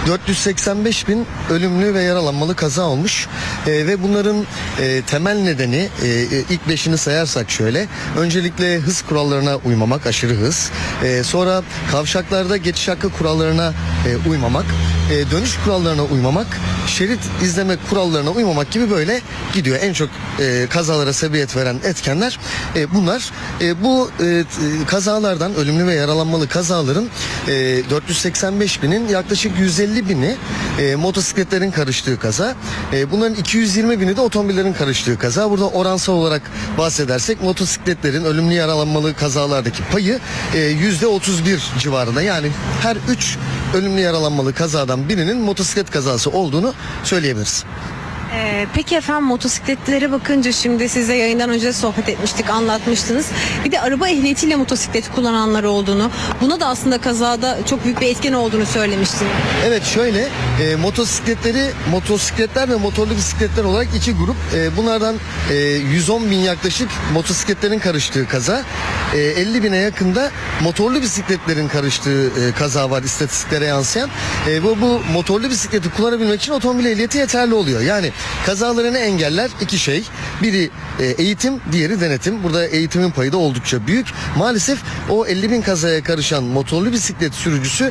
485 bin ölümlü ve yaralanmalı kaza olmuş. Ve bunların temel nedeni ilk beşini sayarsak şöyle. Öncelikle hız kurallarına uymamak, aşırı hız. Sonra kavşaklarda geçiş hakkı kurallarına uymamak. Dönüş kurallarına uymamak, şerit izleme kurallarına uymamak gibi böyle gidiyor. En çok kazalara sebebiyet veren etkenler bunlar. Bu kazalardan, ölümlü ve yaralanmalı kazaların 485 binin yaklaşık 150 bini motosikletlerin karıştığı kaza. Bunların 220 bini de otomobillerin karıştığı kaza. Burada oransal olarak bahsedersek motosikletlerin ölümlü yaralanmalı kazalardaki payı %31 civarında. Yani her 3 ölümlü yaralanmalı kazadan birinin motosiklet kazası olduğunu söyleyebiliriz. Peki efendim, motosikletlere bakınca şimdi size yayından önce sohbet etmiştik, anlatmıştınız. Bir de araba ehliyetiyle motosiklet kullananlar olduğunu, buna da aslında kazada çok büyük bir etken olduğunu söylemiştiniz. Evet, şöyle motosikletler ve motorlu bisikletler olarak iki grup. Bunlardan 110 bin yaklaşık motosikletlerin karıştığı kaza, 50 bine yakında motorlu bisikletlerin karıştığı kaza var istatistiklere yansıyan. Bu motorlu bisikleti kullanabilmek için otomobil ehliyeti yeterli oluyor. Yani kazalarını engeller iki şey. Biri eğitim, diğeri denetim. Burada eğitimin payı da oldukça büyük. Maalesef o 50 bin kazaya karışan motorlu bisiklet sürücüsü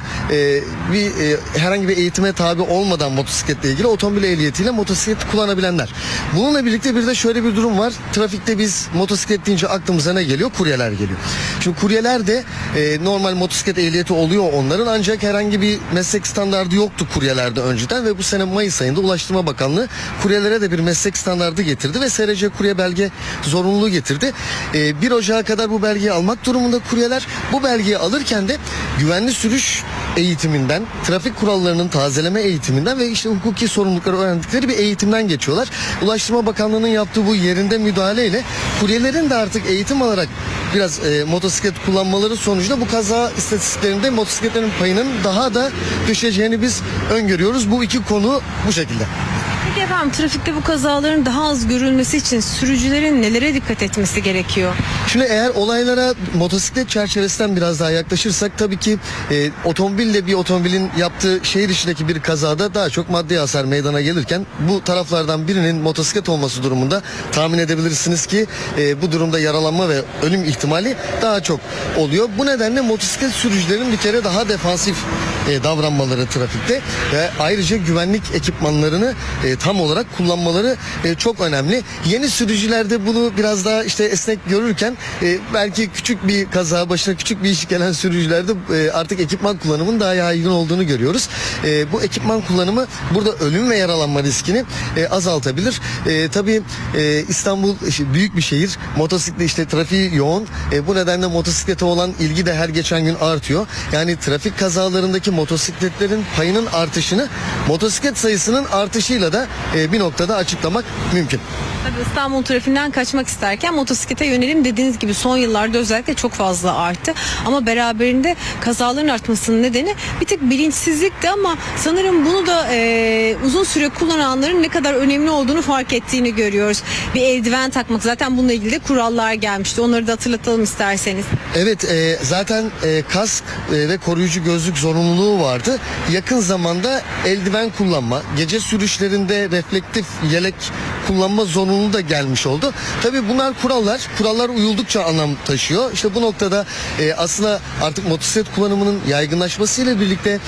herhangi bir eğitime tabi olmadan motosikletle ilgili otomobil ehliyetiyle motosiklet kullanabilenler. Bununla birlikte bir de şöyle bir durum var. Trafikte biz motosiklet deyince aklımıza ne geliyor? Kuryeler geliyor. Şimdi kuryeler de normal motosiklet ehliyeti oluyor onların, ancak herhangi bir meslek standardı yoktu kuryelerde önceden ve bu sene Mayıs ayında Ulaştırma Bakanlığı kuryelere de bir meslek standardı getirdi ve SRC kurye belge zorunluluğu getirdi. 1 Ocağı kadar bu belgeyi almak durumunda kuryeler. Bu belgeyi alırken de güvenli sürüş eğitiminden, trafik kurallarının tazeleme eğitiminden ve işte hukuki sorumlulukları öğrendikleri bir eğitimden geçiyorlar. Ulaştırma Bakanlığı'nın yaptığı bu yerinde müdahaleyle kuryelerin de artık eğitim alarak biraz motosiklet kullanmaları sonucunda bu kaza istatistiklerinde motosikletlerin payının daha da düşeceğini biz öngörüyoruz. Bu iki konu bu şekilde. Peki efendim, trafikte bu kazaların daha az görülmesi için sürücülerin nelere dikkat etmesi gerekiyor? Şimdi eğer olaylara motosiklet çerçevesinden biraz daha yaklaşırsak, tabii ki otomobille bir otomobilin yaptığı şehir içindeki bir kazada daha çok maddi hasar meydana gelirken bu taraflardan birinin motosiklet olması durumunda tahmin edebilirsiniz ki bu durumda yaralanma ve ölüm ihtimali daha çok oluyor. Bu nedenle motosiklet sürücülerin bir kere daha defansif davranmaları trafikte ve ayrıca güvenlik ekipmanlarını tam olarak kullanmaları çok önemli. Yeni sürücülerde bunu biraz daha işte esnek görürken belki küçük bir kaza, başına küçük bir iş gelen sürücülerde artık ekipman kullanımının daha yaygın olduğunu görüyoruz. Bu ekipman kullanımı burada ölüm ve yaralanma riskini azaltabilir. Tabii İstanbul büyük bir şehir. Motosiklet işte trafiği yoğun. Bu nedenle motosiklete olan ilgi de her geçen gün artıyor. Yani trafik kazalarındaki motosikletlerin payının artışını motosiklet sayısının artışıyla da bir noktada açıklamak mümkün. Tabii İstanbul trafiğinden kaçmak isterken motosiklete yönelim dediğiniz gibi son yıllarda özellikle çok fazla arttı. Ama beraberinde kazaların artmasının nedeni bir tık bilinçsizlikti, ama sanırım bunu da uzun süre kullananların ne kadar önemli olduğunu fark ettiğini görüyoruz. Bir eldiven takmak, zaten bununla ilgili de kurallar gelmişti. Onları da hatırlatalım isterseniz. Evet, zaten kask ve koruyucu gözlük zorunluluğu vardı. Yakın zamanda eldiven kullanma, gece sürüşlerinde reflektif yelek kullanma zorunluluğu da gelmiş oldu. Tabii bunlar kurallar uyuldukça anlam taşıyor. İşte bu noktada aslında artık motosiklet kullanımının yaygınlaşmasıyla birlikte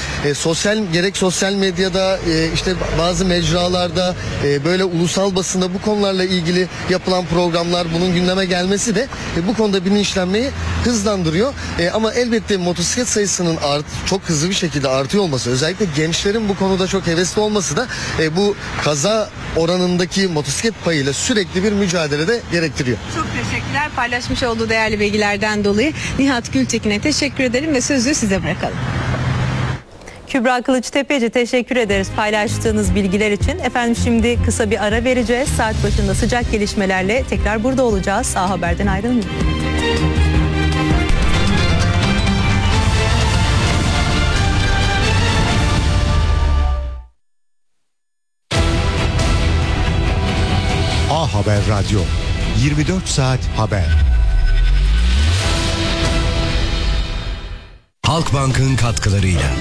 gerek sosyal medyada işte bazı mecralarda böyle ulusal basında bu konularla ilgili yapılan programlar, bunun gündeme gelmesi de bu konuda bilinçlenmeyi hızlandırıyor. Ama elbette motosiklet sayısının çok hızlı bir şekilde artıyor olması, özellikle gençlerin bu konuda çok hevesli olması da bu kaza oranındaki motosiklet payıyla sürekli bir mücadele de gerektiriyor. Çok teşekkürler paylaşmış olduğu değerli bilgilerden dolayı. Nihat Gültekin'e teşekkür ederim ve sözü size bırakalım. Kübra Kılıçtepeci, teşekkür ederiz paylaştığınız bilgiler için. Efendim, şimdi kısa bir ara vereceğiz. Saat başında sıcak gelişmelerle tekrar burada olacağız. A Haber'den ayrılmayın. A Haber Radyo, 24 saat haber. Halkbank'ın katkılarıyla